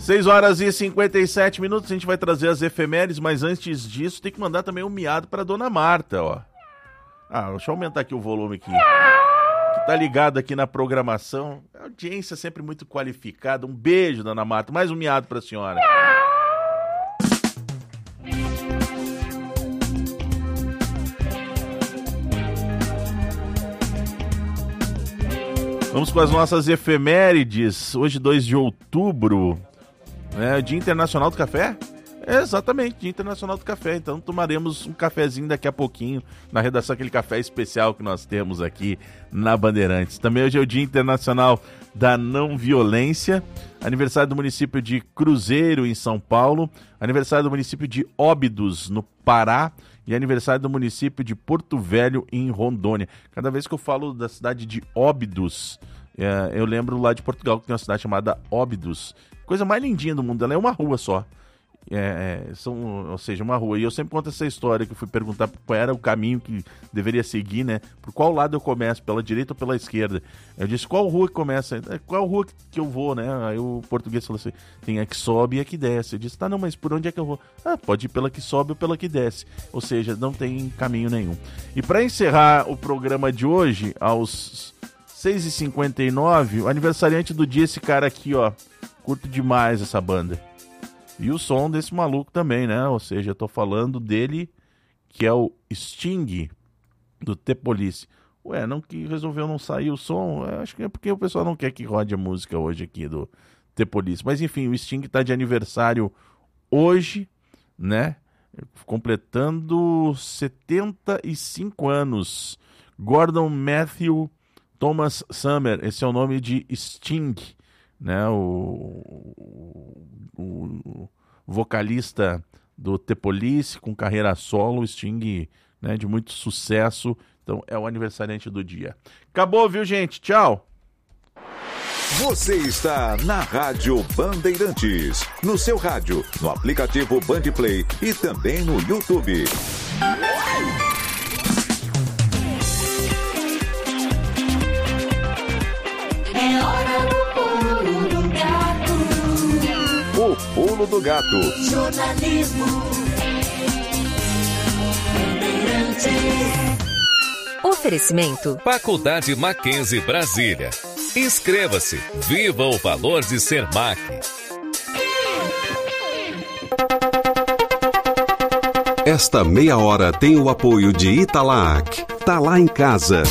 6 horas e 57 minutos, a gente vai trazer as efemérides, mas antes disso tem que mandar também um miado pra dona Marta, ó. Deixa eu aumentar aqui o volume aqui. Que tá ligado aqui na programação. A audiência sempre muito qualificada. Um beijo, dona Marta. Mais um miado pra senhora. Vamos com as nossas efemérides. Hoje, 2 de outubro, né? Dia Internacional do Café? Exatamente, Dia Internacional do Café. Então tomaremos um cafezinho daqui a pouquinho na redação, aquele café especial que nós temos aqui na Bandeirantes. Também hoje é o Dia Internacional da Não Violência, aniversário do município de Cruzeiro, em São Paulo, aniversário do município de Óbidos, no Pará, e aniversário do município de Porto Velho, em Rondônia. Cada vez que eu falo da cidade de Óbidos, eu lembro lá de Portugal, que tem uma cidade chamada Óbidos. Coisa mais lindinha do mundo, ela é uma rua só. Ou seja, uma rua. E eu sempre conto essa história, que eu fui perguntar qual era o caminho que deveria seguir, né? Por qual lado eu começo, pela direita ou pela esquerda? Eu disse, qual rua que começa? Qual rua que eu vou, né? Aí o português falou assim, tem a que sobe e a que desce. Eu disse, não, mas por onde é que eu vou? Pode ir pela que sobe ou pela que desce. Ou seja, não tem caminho nenhum. E para encerrar o programa de hoje, aos 6h59, o aniversariante do dia, esse cara aqui, ó. Curto demais essa banda. E o som desse maluco também, né? Ou seja, eu tô falando dele, que é o Sting, do The Police. Não que resolveu não sair o som, acho que é porque o pessoal não quer que rode a música hoje aqui do The Police. Mas enfim, o Sting tá de aniversário hoje, né? Completando 75 anos. Gordon Matthew Thomas Summer, esse é o nome de Sting, né, o vocalista do The Police, com carreira solo, Sting, né, de muito sucesso. Então é o aniversariante do dia. Acabou, viu, gente? Tchau! Você está na Rádio Bandeirantes, no seu rádio, no aplicativo Bandplay e também no YouTube. É hora do pulo do gato. O pulo do gato. Jornalismo. Oferecimento. Faculdade Mackenzie Brasília. Inscreva-se. Viva o valor de ser MAC. Esta meia hora tem o apoio de Italac. Tá lá em casa.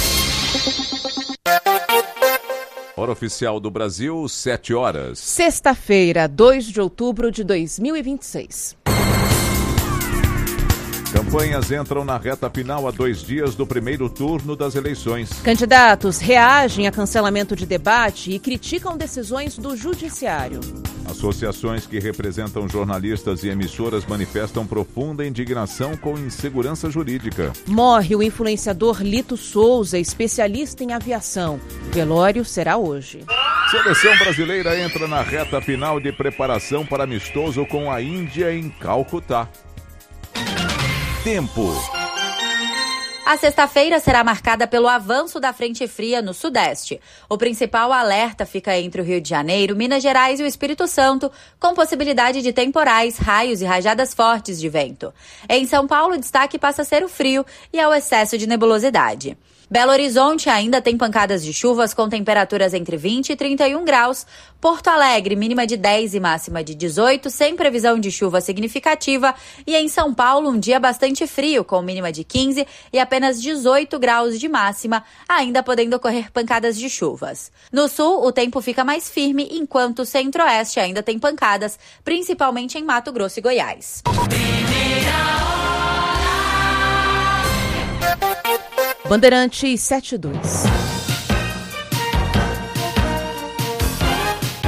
Hora oficial do Brasil, 7 horas. Sexta-feira, 2 de outubro de 2026. Campanhas entram na reta final a 2 dias do primeiro turno das eleições. Candidatos reagem a cancelamento de debate e criticam decisões do Judiciário. Associações que representam jornalistas e emissoras manifestam profunda indignação com insegurança jurídica. Morre o influenciador Lito Souza, especialista em aviação. Velório será hoje. Seleção brasileira entra na reta final de preparação para amistoso com a Índia em Calcutá. Tempo. A sexta-feira será marcada pelo avanço da frente fria no sudeste. O principal alerta fica entre o Rio de Janeiro, Minas Gerais e o Espírito Santo, com possibilidade de temporais, raios e rajadas fortes de vento. Em São Paulo, o destaque passa a ser o frio e ao excesso de nebulosidade. Belo Horizonte ainda tem pancadas de chuvas com temperaturas entre 20 e 31 graus. Porto Alegre, mínima de 10 e máxima de 18, sem previsão de chuva significativa. E em São Paulo, um dia bastante frio, com mínima de 15 e apenas 18 graus de máxima, ainda podendo ocorrer pancadas de chuvas. No sul, o tempo fica mais firme, enquanto o centro-oeste ainda tem pancadas, principalmente em Mato Grosso e Goiás. Bandeirantes 72.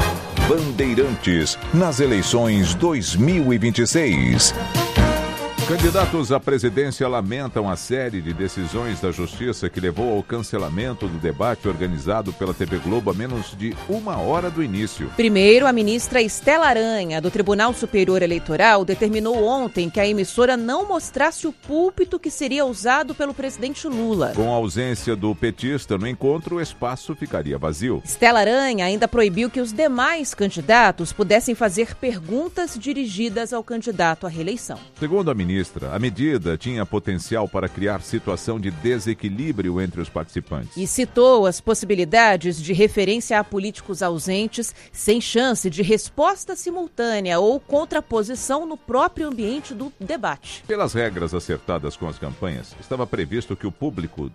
Bandeirantes nas eleições 2026. Candidatos à presidência lamentam a série de decisões da Justiça que levou ao cancelamento do debate organizado pela TV Globo a menos de 1 hora do início. Primeiro, a ministra Estela Aranha, do Tribunal Superior Eleitoral, determinou ontem que a emissora não mostrasse o púlpito que seria usado pelo presidente Lula. Com a ausência do petista no encontro, o espaço ficaria vazio. Estela Aranha ainda proibiu que os demais candidatos pudessem fazer perguntas dirigidas ao candidato à reeleição. Segundo a ministra, a medida tinha potencial para criar situação de desequilíbrio entre os participantes. E citou as possibilidades de referência a políticos ausentes sem chance de resposta simultânea ou contraposição no próprio ambiente do debate. Pelas regras acertadas com as campanhas, estava previsto que o púlpito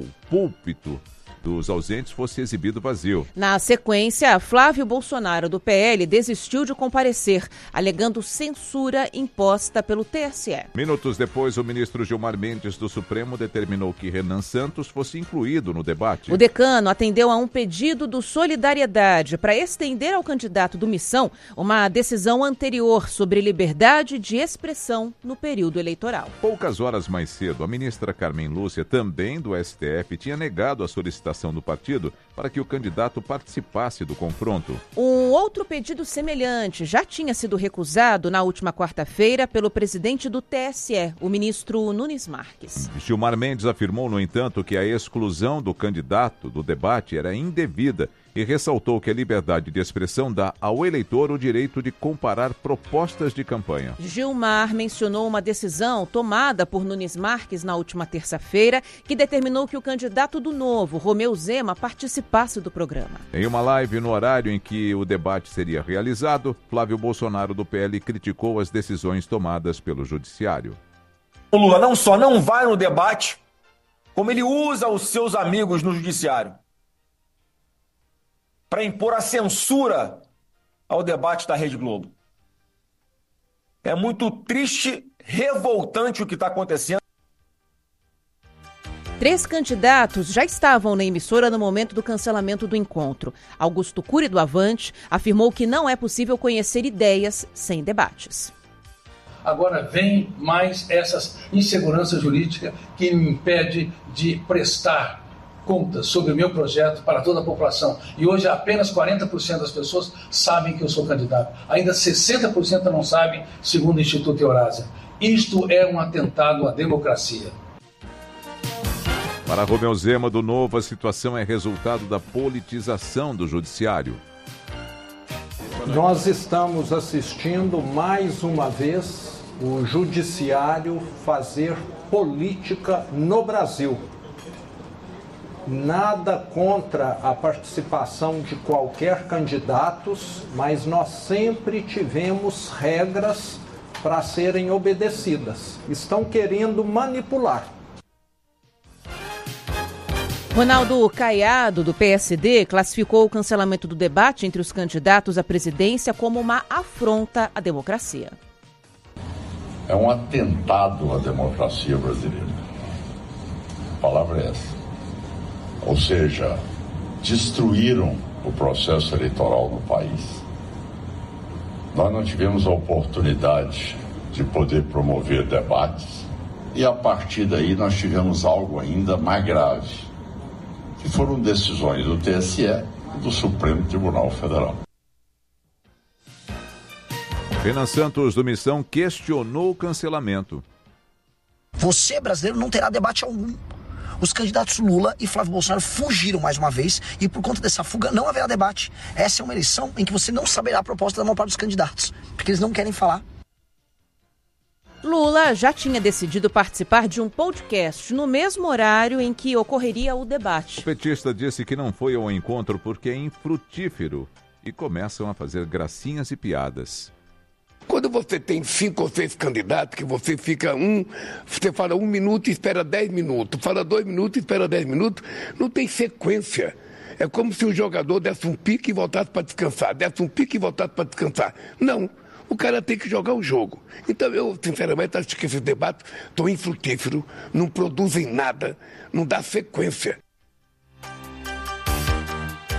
dos ausentes fosse exibido vazio. Na sequência, Flávio Bolsonaro, do PL, desistiu de comparecer, alegando censura imposta pelo TSE. Minutos depois, o ministro Gilmar Mendes, do Supremo, determinou que Renan Santos fosse incluído no debate. O decano atendeu a um pedido do Solidariedade para estender ao candidato do Missão uma decisão anterior sobre liberdade de expressão no período eleitoral. Poucas horas mais cedo, a ministra Carmen Lúcia, também do STF, tinha negado a solicitação do partido para que o candidato participasse do confronto. Um outro pedido semelhante já tinha sido recusado na última quarta-feira pelo presidente do TSE, o ministro Nunes Marques. Gilmar Mendes afirmou, no entanto, que a exclusão do candidato do debate era indevida e ressaltou que a liberdade de expressão dá ao eleitor o direito de comparar propostas de campanha. Gilmar mencionou uma decisão tomada por Nunes Marques na última terça-feira, que determinou que o candidato do Novo, Romeu Zema, participasse do programa. Em uma live no horário em que o debate seria realizado, Flávio Bolsonaro, do PL, criticou as decisões tomadas pelo Judiciário. O Lula não só não vai no debate, como ele usa os seus amigos no Judiciário para impor a censura ao debate da Rede Globo. É muito triste, revoltante o que está acontecendo. 3 candidatos já estavam na emissora no momento do cancelamento do encontro. Augusto Cury, do Avante, afirmou que não é possível conhecer ideias sem debates. Agora vem mais essas inseguranças jurídicas que me impede de prestar contas sobre o meu projeto para toda a população. E hoje apenas 40% das pessoas sabem que eu sou candidato. Ainda 60% não sabem, segundo o Instituto Eurásia. Isto é um atentado à democracia. Para Romeu Zema, do Novo, a situação é resultado da politização do Judiciário. Nós estamos assistindo mais uma vez o Judiciário fazer política no Brasil. Nada contra a participação de qualquer candidato, mas nós sempre tivemos regras para serem obedecidas. Estão querendo manipular. Ronaldo Caiado, do PSD, classificou o cancelamento do debate entre os candidatos à presidência como uma afronta à democracia. É um atentado à democracia brasileira. A palavra é essa. Ou seja, destruíram o processo eleitoral no país. Nós não tivemos a oportunidade de poder promover debates e a partir daí nós tivemos algo ainda mais grave, que foram decisões do TSE e do Supremo Tribunal Federal. Renan Santos, do Missão, questionou o cancelamento. Você, brasileiro, não terá debate algum. Os candidatos Lula e Flávio Bolsonaro fugiram mais uma vez e por conta dessa fuga não haverá debate. Essa é uma eleição em que você não saberá a proposta da maior parte dos candidatos, porque eles não querem falar. Lula já tinha decidido participar de um podcast no mesmo horário em que ocorreria o debate. O petista disse que não foi ao encontro porque é infrutífero e começam a fazer gracinhas e piadas. Quando você tem 5 ou 6 candidatos, que você você fala 1 minuto e espera 10 minutos, fala 2 minutos e espera 10 minutos, não tem sequência. É como se o jogador desse um pique e voltasse para descansar, desse um pique e voltasse para descansar. Não, o cara tem que jogar o jogo. Então eu, sinceramente, acho que esses debates estão infrutíferos, não produzem nada, não dá sequência.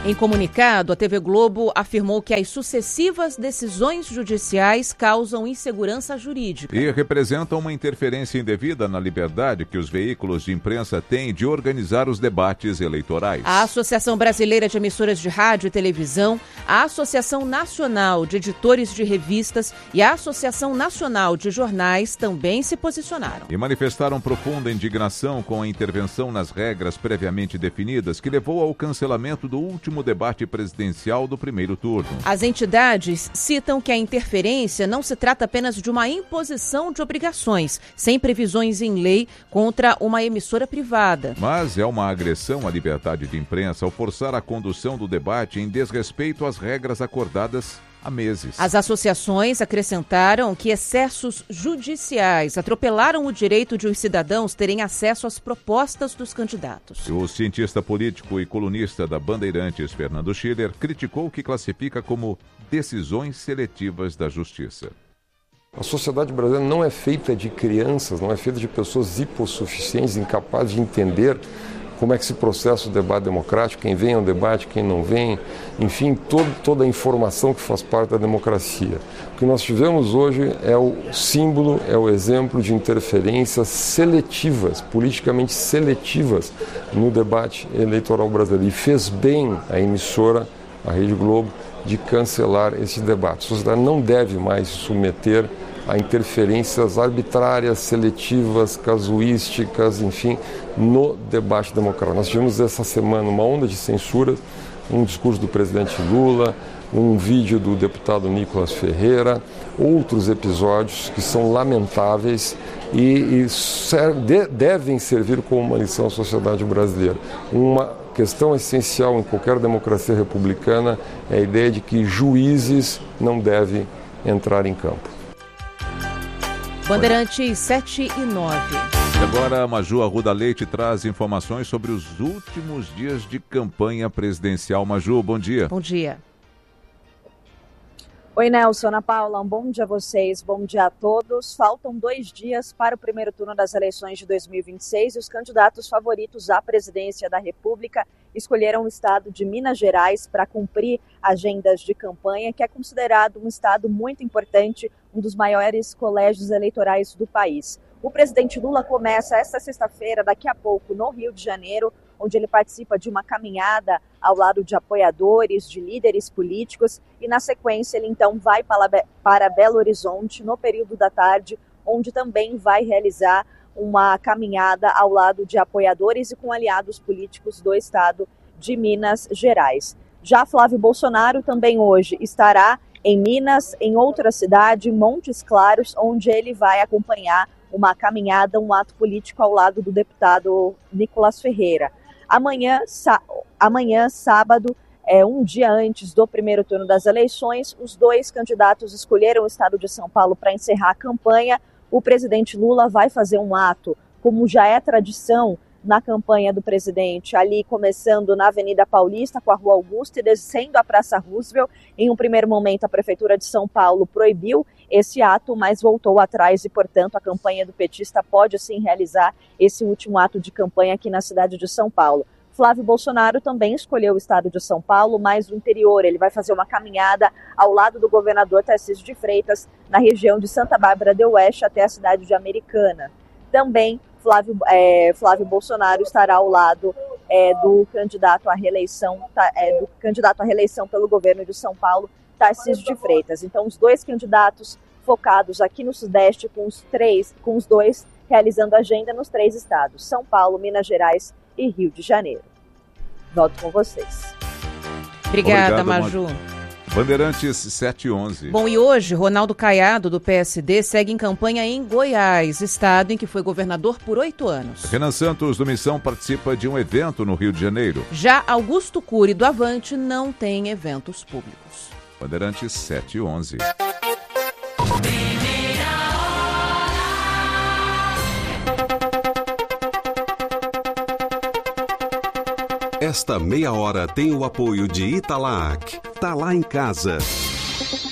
Em comunicado, a TV Globo afirmou que as sucessivas decisões judiciais causam insegurança jurídica. E representam uma interferência indevida na liberdade que os veículos de imprensa têm de organizar os debates eleitorais. A Associação Brasileira de Emissoras de Rádio e Televisão, a Associação Nacional de Editores de Revistas e a Associação Nacional de Jornais também se posicionaram. E manifestaram profunda indignação com a intervenção nas regras previamente definidas que levou ao cancelamento do último debate presidencial do primeiro turno. As entidades citam que a interferência não se trata apenas de uma imposição de obrigações, sem previsões em lei, contra uma emissora privada. Mas é uma agressão à liberdade de imprensa ao forçar a condução do debate em desrespeito às regras acordadas há meses. As associações acrescentaram que excessos judiciais atropelaram o direito de os cidadãos terem acesso às propostas dos candidatos. O cientista político e colunista da Bandeirantes, Fernando Schiller, criticou o que classifica como decisões seletivas da justiça. A sociedade brasileira não é feita de crianças, não é feita de pessoas hipossuficientes, incapazes de entender como é que se processa o debate democrático, quem vem ao debate, quem não vem, enfim, toda a informação que faz parte da democracia. O que nós tivemos hoje é o símbolo, é o exemplo de interferências seletivas, politicamente seletivas, no debate eleitoral brasileiro. E fez bem a emissora, a Rede Globo, de cancelar esse debate. A sociedade não deve mais se submeter a interferências arbitrárias, seletivas, casuísticas, enfim, no debate democrático. Nós tivemos essa semana uma onda de censura, um discurso do presidente Lula, um vídeo do deputado Nicolas Ferreira, outros episódios que são lamentáveis e devem servir como uma lição à sociedade brasileira. Uma questão essencial em qualquer democracia republicana é a ideia de que juízes não devem entrar em campo. Bandeirantes 7 e 9. E agora a Maju Arruda Leite traz informações sobre os últimos dias de campanha presidencial. Maju, bom dia. Bom dia. Oi, Nelson, Ana Paula, um bom dia a vocês, bom dia a todos. Faltam 2 dias para o primeiro turno das eleições de 2026 e os candidatos favoritos à presidência da República escolheram o estado de Minas Gerais para cumprir agendas de campanha, que é considerado um estado muito importante, um dos maiores colégios eleitorais do país. O presidente Lula começa esta sexta-feira, daqui a pouco, no Rio de Janeiro, onde ele participa de uma caminhada ao lado de apoiadores, de líderes políticos, e na sequência ele então vai para Belo Horizonte no período da tarde, onde também vai realizar uma caminhada ao lado de apoiadores e com aliados políticos do estado de Minas Gerais. Já Flávio Bolsonaro também hoje estará em Minas, em outra cidade, Montes Claros, onde ele vai acompanhar uma caminhada, um ato político ao lado do deputado Nicolas Ferreira. Amanhã, sábado, um dia antes do primeiro turno das eleições, os 2 candidatos escolheram o estado de São Paulo para encerrar a campanha. O presidente Lula vai fazer um ato, como já é tradição na campanha do presidente, ali começando na Avenida Paulista com a Rua Augusta e descendo a Praça Roosevelt. Em um primeiro momento, a Prefeitura de São Paulo proibiu esse ato, mas voltou atrás e, portanto, a campanha do petista pode sim realizar esse último ato de campanha aqui na cidade de São Paulo. Flávio Bolsonaro também escolheu o estado de São Paulo, mas o interior. Ele vai fazer uma caminhada ao lado do governador Tarcísio de Freitas, na região de Santa Bárbara do Oeste até a cidade de Americana. Também Flávio Bolsonaro estará ao lado do candidato à reeleição pelo governo de São Paulo, Tarcísio de Freitas. Então, os 2 candidatos focados aqui no Sudeste, com os 2 realizando agenda nos 3 estados, São Paulo, Minas Gerais e Rio de Janeiro. Volto com vocês. Obrigada, Maju. Bandeirantes 711. Bom, e hoje, Ronaldo Caiado, do PSD, segue em campanha em Goiás, estado em que foi governador por 8 anos. Renan Santos, do Missão, participa de um evento no Rio de Janeiro. Já Augusto Cury, do Avante, não tem eventos públicos. Bandeirantes 711. Esta meia hora tem o apoio de Italac. Tá lá em casa.